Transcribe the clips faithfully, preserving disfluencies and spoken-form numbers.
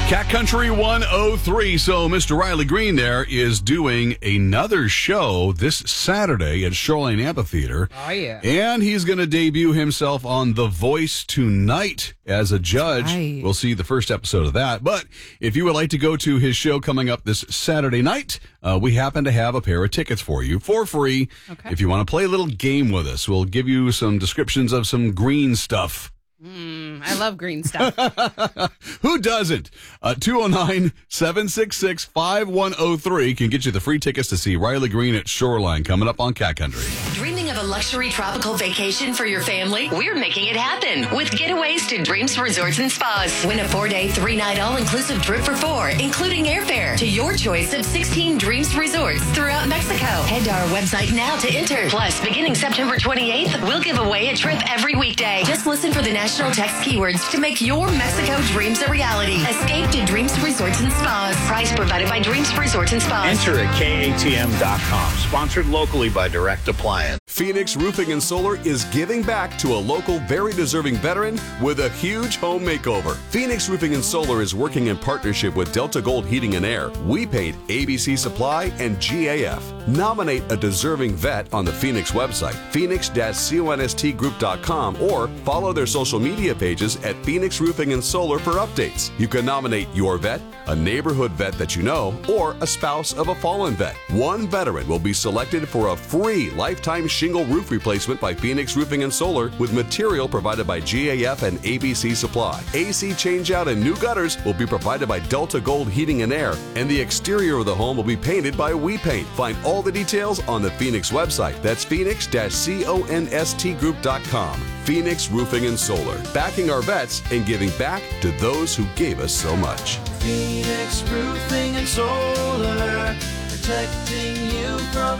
Cat Country one oh three. So Mister Riley Green there is doing another show this Saturday at Shoreline Amphitheater. Oh, yeah. And he's going to debut himself on The Voice tonight as a judge. Right. We'll see the first episode of that. But if you would like to go to his show coming up this Saturday night, uh, we happen to have a pair of tickets for you for free. Okay. If you want to play a little game with us, we'll give you some descriptions of some green stuff. Mm, I love green stuff. Who doesn't? Uh, two oh nine, seven six six, five one oh three can get you the free tickets to see Riley Green at Shoreline coming up on Cat Country. Dreaming of a luxury tropical vacation for your family? We're making it happen with Getaways to Dreams Resorts and Spas. Win a four-day, three-night all-inclusive trip for four, including airfare to your choice of sixteen Dreams Resorts throughout Mexico. Head to our website now to enter. Plus, beginning September twenty-eighth, we'll give away a trip every weekday. Just listen for the national text keywords to make your Mexico dreams a reality. Escape to Dreams Resorts and Spas. Price provided by Dreams Resorts and Spas. Enter at K A T M dot com. Sponsored locally by Direct Appliance. Phoenix Roofing and Solar is giving back to a local, very deserving veteran with a huge home makeover. Phoenix Roofing and Solar is working in partnership with Delta Gold Heating and Air, We Paint, A B C Supply, and G A F. Nominate a deserving vet on the Phoenix website, phoenix dash const group dot com, or follow their social media pages at Phoenix Roofing and Solar for updates. You can nominate your vet, a neighborhood vet that you know, or a spouse of a fallen vet. One veteran will be selected for a free lifetime shingle roof replacement by Phoenix Roofing and Solar with material provided by G A F and A B C Supply. A C changeout and new gutters will be provided by Delta Gold Heating and Air, and the exterior of the home will be painted by We Paint. Find all the details on the Phoenix website. That's phoenix dash const group dot com. Phoenix Roofing and Solar, backing our vets and giving back to those who gave us so much. Phoenix Roofing and Solar, protecting you from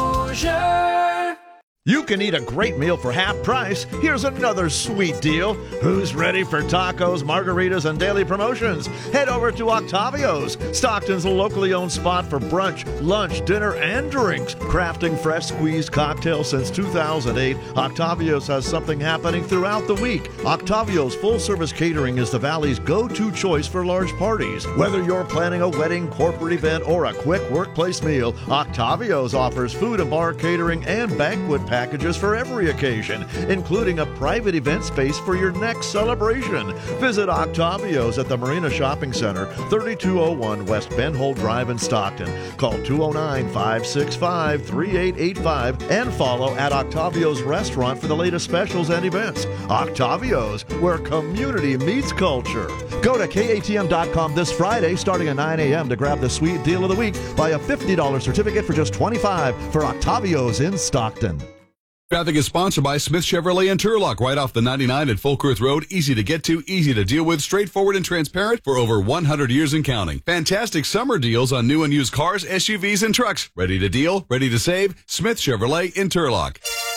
exposure. You can eat a great meal for half price. Here's another sweet deal. Who's ready for tacos, margaritas, and daily promotions? Head over to Octavio's, Stockton's locally owned spot for brunch, lunch, dinner, and drinks. Crafting fresh squeezed cocktails since two thousand eight, Octavio's has something happening throughout the week. Octavio's full-service catering is the Valley's go-to choice for large parties. Whether you're planning a wedding, corporate event, or a quick workplace meal, Octavio's offers food and bar catering and banquet packages for every occasion, including a private event space for your next celebration. Visit Octavio's at the Marina Shopping Center, thirty-two oh one West Ben Hole Drive in Stockton. Call two oh nine, five six five, three eight eight five and follow at Octavio's Restaurant for the latest specials and events. Octavio's, where community meets culture. Go to K A T M dot com this Friday starting at nine a.m. to grab the sweet deal of the week. Buy a fifty dollars certificate for just twenty-five dollars for Octavio's in Stockton. Traffic is sponsored by Smith Chevrolet and Turlock, right off the ninety-nine at Folkworth Road. Easy to get to, easy to deal with, straightforward and transparent for over one hundred years and counting. Fantastic summer deals on new and used cars, S U Vs, and trucks. Ready to deal? Ready to save? Smith Chevrolet in Turlock.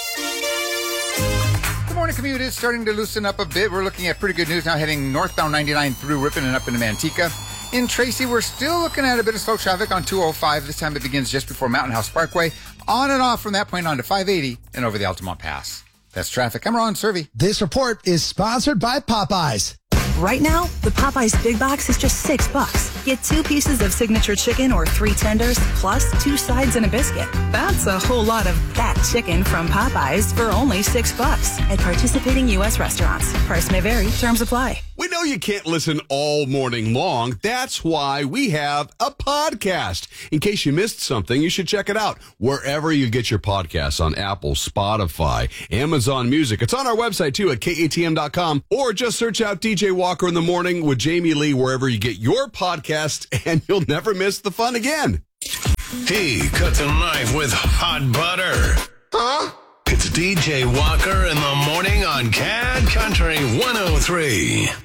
Good morning, commute is starting to loosen up a bit. We're looking at pretty good news now, heading northbound ninety-nine through Ripon and up into Manteca. In Tracy, we're still looking at a bit of slow traffic on two oh five. This time it begins just before Mountain House Parkway. On and off from that point on to five eighty and over the Altamont Pass. That's traffic. I'm Ron Servey. This report is sponsored by Popeyes. Right now, the Popeyes Big Box is just six bucks. Get two pieces of signature chicken or three tenders, plus two sides and a biscuit. That's a whole lot of that chicken from Popeyes for only six bucks at participating U S restaurants. Price may vary. Terms apply. We know you can't listen all morning long. That's why we have a podcast. In case you missed something, you should check it out wherever you get your podcasts, on Apple, Spotify, Amazon Music. It's on our website, too, at K A T M dot com, or just search out D J Walker in the Morning with Jamie Lee wherever you get your podcast, and you'll never miss the fun again. He cut the knife with hot butter. Huh? It's D J Walker in the Morning on Cat Country one oh three.